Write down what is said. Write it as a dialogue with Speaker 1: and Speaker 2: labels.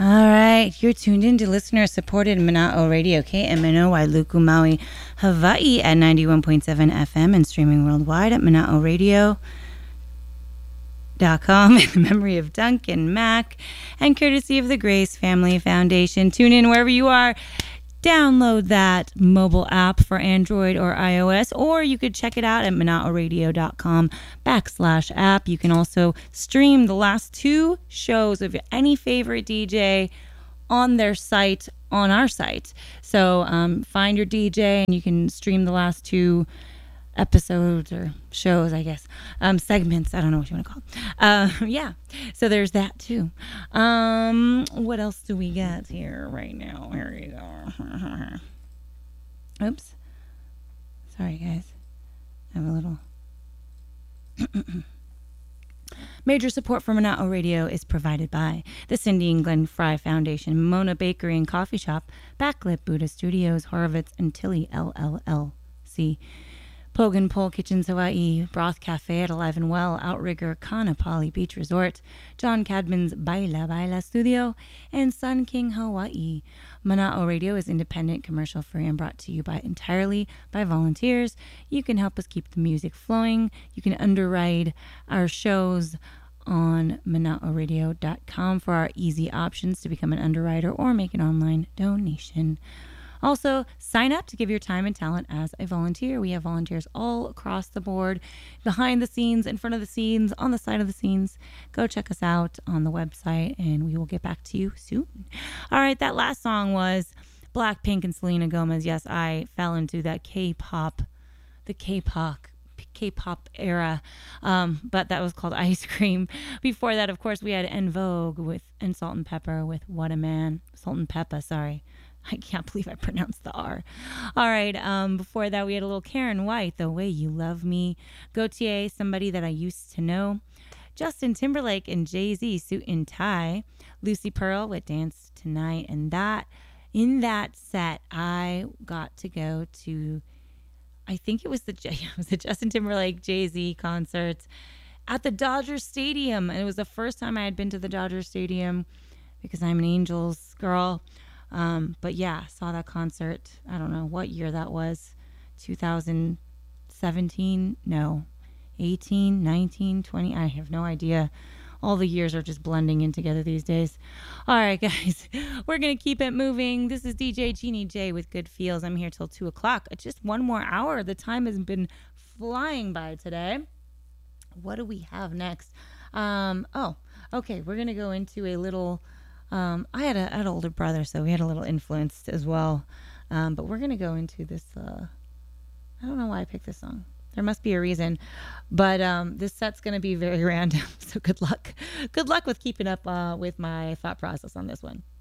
Speaker 1: All right, you're tuned in to listener-supported Mana'o Radio, KMNO Wailuku, Maui, Hawaii at 91.7 FM and streaming worldwide at manaoradio.com in memory of Duncan Mack and courtesy of the Grace Family Foundation. Tune in wherever you are. Download that mobile app for Android or iOS, or you could check it out at manaoradio.com/app. You can also stream the last two shows of any favorite DJ on their site, on our site. So find your DJ and you can stream the last two episodes or shows, I guess, segments. I don't know what you want to call it. Yeah, so there's that too. What else do we got here right now? Here you go. Oops. Sorry, guys. I have a little... Major support for Mana'o Radio is provided by the Cindy and Glenn Fry Foundation, Mona Bakery and Coffee Shop, Backlit Buddha Studios, Horowitz and Tilly LLC, Pogan Pole Kitchens Hawaii, Broth Cafe at Alive and Well, Outrigger, Kanapali Beach Resort, John Cadman's Baila Baila Studio, and Sun King Hawaii. Mana'o Radio is independent, commercial free, and brought to you entirely by volunteers. You can help us keep the music flowing. You can underwrite our shows on manaoradio.com for our easy options to become an underwriter or make an online donation. Also, sign up to give your time and talent as a volunteer. We have volunteers all across the board, behind the scenes, in front of the scenes, on the side of the scenes. Go check us out on the website, and we will get back to you soon. All right, that last song was Blackpink and Selena Gomez. Yes, I fell into that K-pop era, but that was called Ice Cream. Before that, of course, we had En Vogue and Salt and Pepper with What a Man. Salt and Pepper, sorry. I can't believe I pronounced the R. All right, before that, we had a little Karen White, The Way You Love Me. Gautier, Somebody That I Used to Know. Justin Timberlake and Jay-Z, Suit and Tie. Lucy Pearl with Dance Tonight. And in that set, I got to go to, I think it was the Justin Timberlake Jay-Z concert at the Dodger Stadium. And it was the first time I had been to the Dodger Stadium because I'm an Angels girl. But yeah, saw that concert. I don't know what year that was. 2017? No. 18, 19, 20? I have no idea. All the years are just blending in together these days. All right, guys. We're going to keep it moving. This is DJ Jeannie J with Good Feels. I'm here till 2 o'clock. Just one more hour. The time has been flying by today. What do we have next? Okay. We're going to go into a little... I had an older brother, so we had a little influence as well. But we're going to go into this. I don't know why I picked this song. There must be a reason. But this set's going to be very random, so good luck. Good luck with keeping up with my thought process on this one.